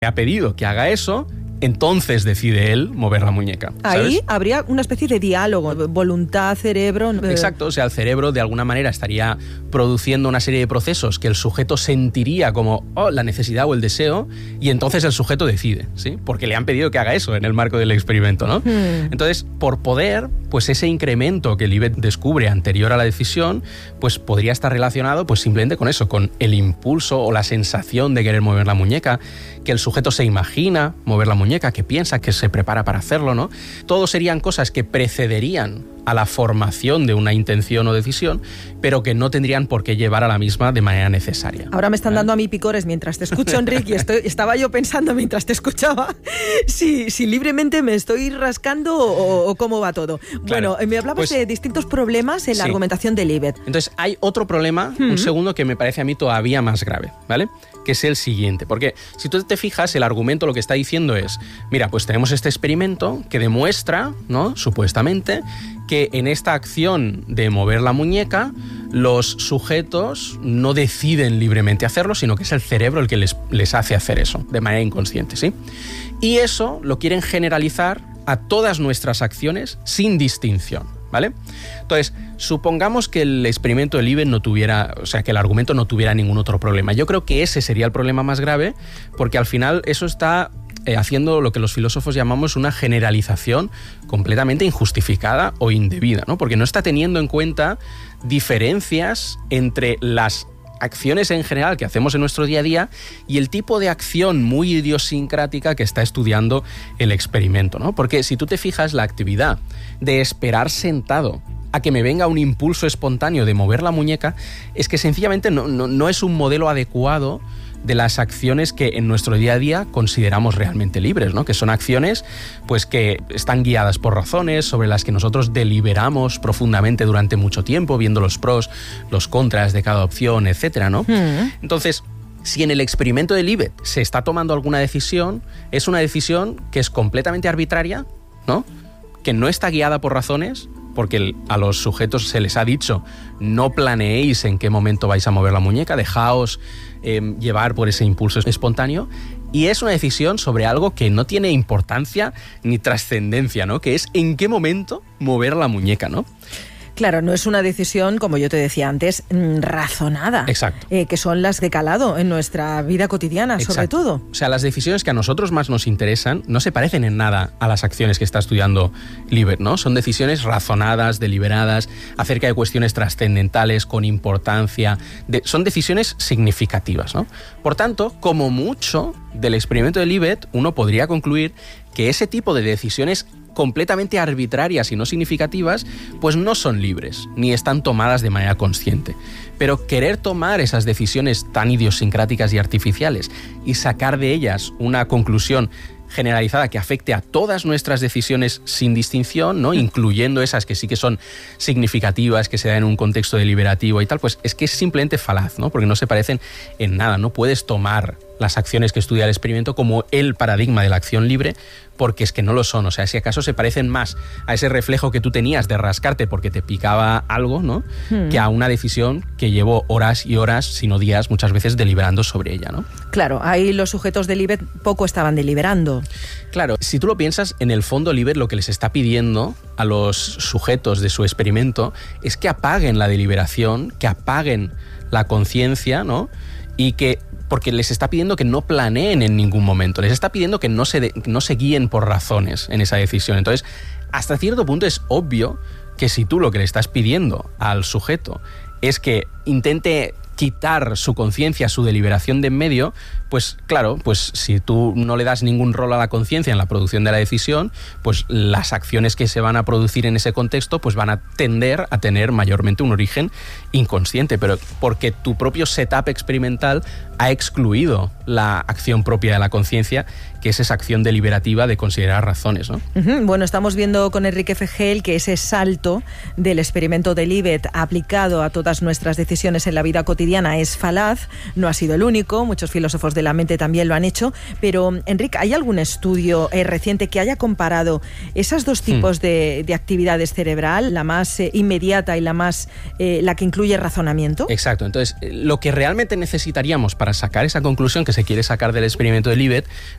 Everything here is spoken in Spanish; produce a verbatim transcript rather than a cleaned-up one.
ha pedido que haga eso, entonces decide él mover la muñeca, ¿sabes? Ahí habría una especie de diálogo, voluntad, cerebro... Exacto, o sea, el cerebro de alguna manera estaría produciendo una serie de procesos que el sujeto sentiría como oh, la necesidad o el deseo, y entonces el sujeto decide, ¿sí? Porque le han pedido que haga eso en el marco del experimento, ¿no? Hmm. Entonces, por poder, pues ese incremento que Libet descubre anterior a la decisión, pues podría estar relacionado pues simplemente con eso, con el impulso o la sensación de querer mover la muñeca, que el sujeto se imagina mover la muñeca, que piensa, que se prepara para hacerlo, ¿no? Todo serían cosas que precederían a la formación de una intención o decisión, pero que no tendrían por qué llevar a la misma de manera necesaria. Ahora me están dando a mí picores mientras te escucho, Enrique, y estoy, estaba yo pensando mientras te escuchaba si, si libremente me estoy rascando o, o cómo va todo. Claro, bueno, me hablabas pues, de distintos problemas en sí. la argumentación de Libet. Entonces, hay otro problema, uh-huh. un segundo, que me parece a mí todavía más grave, ¿vale? Que es el siguiente, porque si tú te fijas, el argumento lo que está diciendo es, mira, pues tenemos este experimento que demuestra, ¿no?, supuestamente, que en esta acción de mover la muñeca, los sujetos no deciden libremente hacerlo, sino que es el cerebro el que les, les hace hacer eso, de manera inconsciente, ¿sí? Y eso lo quieren generalizar a todas nuestras acciones sin distinción, ¿vale? Entonces, supongamos que el experimento de Libet no tuviera, o sea, que el argumento no tuviera ningún otro problema. Yo creo que ese sería el problema más grave, porque al final eso está eh, haciendo lo que los filósofos llamamos una generalización completamente injustificada o indebida, ¿no? Porque no está teniendo en cuenta diferencias entre las acciones en general que hacemos en nuestro día a día y el tipo de acción muy idiosincrática que está estudiando el experimento, ¿no? Porque si tú te fijas, la actividad de esperar sentado a que me venga un impulso espontáneo de mover la muñeca es que sencillamente no, no, no es un modelo adecuado de las acciones que en nuestro día a día consideramos realmente libres, ¿no? Que son acciones pues, que están guiadas por razones sobre las que nosotros deliberamos profundamente durante mucho tiempo, viendo los pros, los contras de cada opción, etcétera, ¿no? Mm. Entonces, si en el experimento de Libet se está tomando alguna decisión, es una decisión que es completamente arbitraria, ¿no?, que no está guiada por razones, porque a los sujetos se les ha dicho no planeéis en qué momento vais a mover la muñeca, dejaos eh, llevar por ese impulso espontáneo, y es una decisión sobre algo que no tiene importancia ni trascendencia, ¿no? Que es en qué momento mover la muñeca, ¿no? Claro, no es una decisión, como yo te decía antes, razonada. Exacto. Eh, que son las de calado en nuestra vida cotidiana, Exacto. sobre todo. O sea, las decisiones que a nosotros más nos interesan no se parecen en nada a las acciones que está estudiando Libet, ¿no? Son decisiones razonadas, deliberadas, acerca de cuestiones trascendentales, con importancia. De, son decisiones significativas, ¿no? Por tanto, como mucho del experimento de Libet, uno podría concluir que ese tipo de decisiones completamente arbitrarias y no significativas, pues no son libres, ni están tomadas de manera consciente. Pero querer tomar esas decisiones tan idiosincráticas y artificiales y sacar de ellas una conclusión generalizada que afecte a todas nuestras decisiones sin distinción, ¿no?, incluyendo esas que sí que son significativas, que se dan en un contexto deliberativo y tal, pues es que es simplemente falaz, ¿no?, porque no se parecen en nada. No puedes tomar las acciones que estudia el experimento como el paradigma de la acción libre, porque es que no lo son. O sea, si acaso se parecen más a ese reflejo que tú tenías de rascarte porque te picaba algo, ¿no?, hmm. que a una decisión que llevó horas y horas, si no días, muchas veces deliberando sobre ella, ¿no? Claro, ahí los sujetos de Libet poco estaban deliberando. Claro, si tú lo piensas, en el fondo Libet lo que les está pidiendo a los sujetos de su experimento es que apaguen la deliberación, que apaguen la conciencia, ¿no?, y que porque les está pidiendo que no planeen en ningún momento, les está pidiendo que no se, de, no se guíen por razones en esa decisión. Entonces, hasta cierto punto es obvio que si tú lo que le estás pidiendo al sujeto es que intente quitar su conciencia, su deliberación de en medio, pues claro, pues si tú no le das ningún rol a la conciencia en la producción de la decisión, pues las acciones que se van a producir en ese contexto pues van a tender a tener mayormente un origen inconsciente, pero porque tu propio setup experimental ha excluido la acción propia de la conciencia, que es esa acción deliberativa de considerar razones, ¿no? Uh-huh. Bueno, estamos viendo con Enrique Fejel que ese salto del experimento de Libet aplicado a todas nuestras decisiones en la vida cotidiana es falaz, no ha sido el único, muchos filósofos de la mente también lo han hecho, pero Enrique, ¿hay algún estudio eh, reciente que haya comparado esas dos tipos hmm. de, de actividades cerebral, la más eh, inmediata y la más eh, la que incluye razonamiento? Exacto, entonces lo que realmente necesitaríamos para sacar esa conclusión que se quiere sacar del experimento de Libet